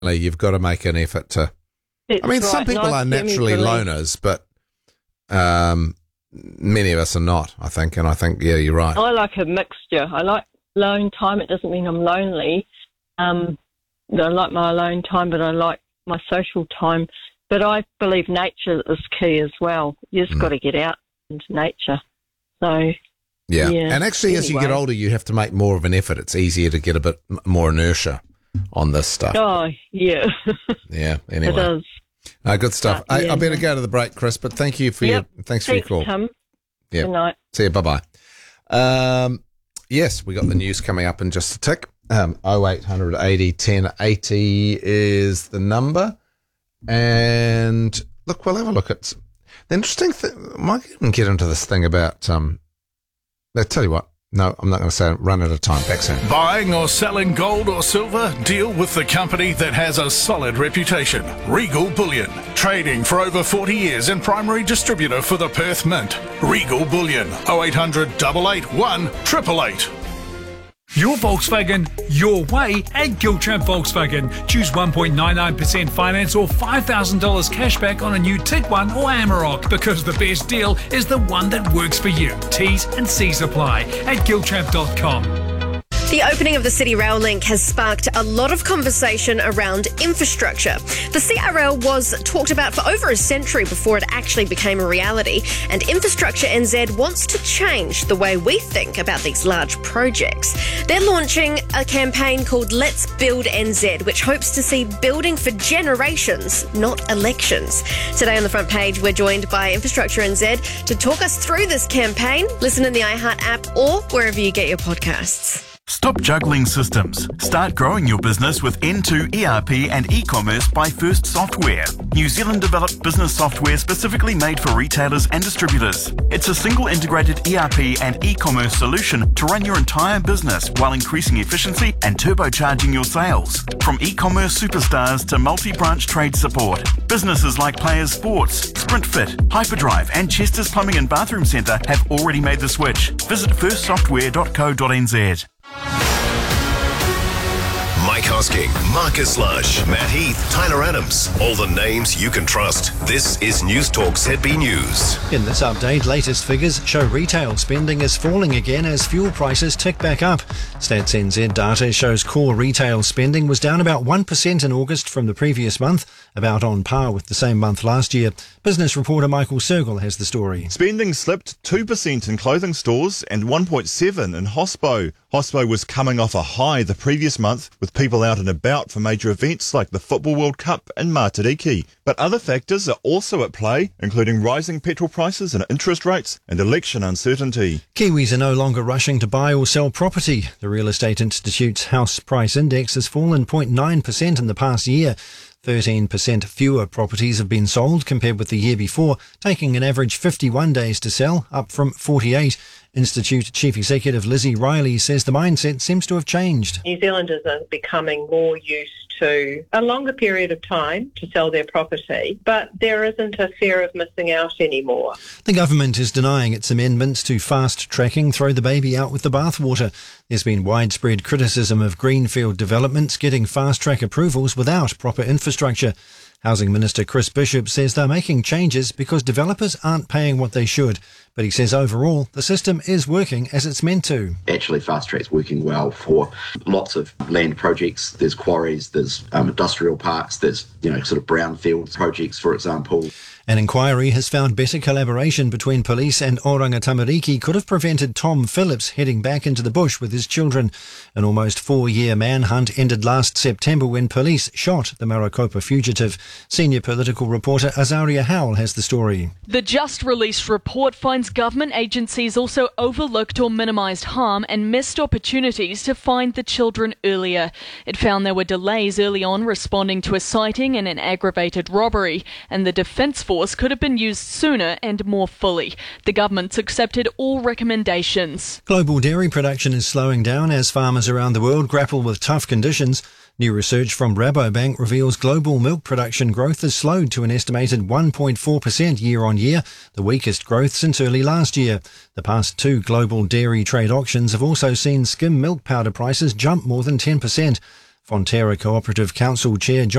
you've got to make an effort to. Some people are naturally loners, but many of us are not, I think. And I think, yeah, you're right. I like a mixture. I like alone time. It doesn't mean I'm lonely. I like my alone time, but I like my social time. But I believe nature is key as well. You just got to get out into nature. So, yeah. And actually, as you get older, you have to make more of an effort. It's easier to get a bit more inertia on this stuff. Oh, yeah. Yeah, anyway. It is. Good stuff. I better go to the break, Chris, but thank you for your call. Tim. Yeah. Good night. See you. Bye-bye. Yes, we got the news coming up in just a tick. 0800 80 1080 is the number. And look, we'll have a look at the interesting thing. I might even get into this thing about, I'll tell you what. No, I'm not going to say it. Run out of time. Back soon. Buying or selling gold or silver? Deal with the company that has a solid reputation. Regal Bullion. Trading for over 40 years and primary distributor for the Perth Mint. Regal Bullion. 0800 881 888. Your Volkswagen, your way at Giltramp Volkswagen. Choose 1.99% finance or $5,000 cashback on a new Tiguan or Amarok, because the best deal is the one that works for you. T's and C's apply at giltramp.com. The opening of the City Rail link has sparked a lot of conversation around infrastructure. The CRL was talked about for over a century before it actually became a reality, and Infrastructure NZ wants to change the way we think about these large projects. They're launching a campaign called Let's Build NZ, which hopes to see building for generations, not elections. Today on the front page, we're joined by Infrastructure NZ to talk us through this campaign. Listen in the iHeart app or wherever you get your podcasts. Stop juggling systems. Start growing your business with N2 ERP and e-commerce by First Software. New Zealand developed business software specifically made for retailers and distributors. It's a single integrated ERP and e-commerce solution to run your entire business while increasing efficiency and turbocharging your sales. From e-commerce superstars to multi-branch trade support, businesses like Players Sports, SprintFit, Hyperdrive and Chester's Plumbing and Bathroom Centre have already made the switch. Visit firstsoftware.co.nz. Mike Hosking, Marcus Lush, Matt Heath, Tyler Adams. All the names you can trust. This is News Talk ZB News. In this update, latest figures show retail spending is falling again as fuel prices tick back up. Stats NZ data shows core retail spending was down about 1% in August from the previous month, about on par with the same month last year. Business reporter Michael Sergel has the story. Spending slipped 2% in clothing stores and 1.7% in hospo. Hospo was coming off a high the previous month, with people out and about for major events like the Football World Cup and Matariki. But other factors are also at play, including rising petrol prices and interest rates and election uncertainty. Kiwis are no longer rushing to buy or sell property. The Real Estate Institute's house price index has fallen 0.9% in the past year. 13% fewer properties have been sold compared with the year before, taking an average 51 days to sell, up from 48. Institute Chief Executive Lizzie Riley says the mindset seems to have changed. New Zealanders are becoming more used to a longer period of time to sell their property, but there isn't a fear of missing out anymore. The government is denying its amendments to fast tracking throw the baby out with the bathwater. There's been widespread criticism of greenfield developments getting fast track approvals without proper infrastructure. Housing Minister Chris Bishop says they're making changes because developers aren't paying what they should. But he says overall, the system is working as it's meant to. Actually, Fast Track's working well for lots of land projects. There's quarries, there's industrial parks, there's, sort of brownfield projects, for example. An inquiry has found better collaboration between police and Oranga Tamariki could have prevented Tom Phillips heading back into the bush with his children. An almost 4-year manhunt ended last September when police shot the Maricopa fugitive. Senior political reporter Azaria Howell has the story. The just-released report finds government agencies also overlooked or minimised harm and missed opportunities to find the children earlier. It found there were delays early on responding to a sighting and an aggravated robbery, and the Defence Force could have been used sooner and more fully. The government's accepted all recommendations. Global dairy production is slowing down as farmers around the world grapple with tough conditions. New research from Rabobank reveals global milk production growth has slowed to an estimated 1.4% year on year, the weakest growth since early last year. The past 2 global dairy trade auctions have also seen skim milk powder prices jump more than 10%. Fonterra Cooperative Council Chair John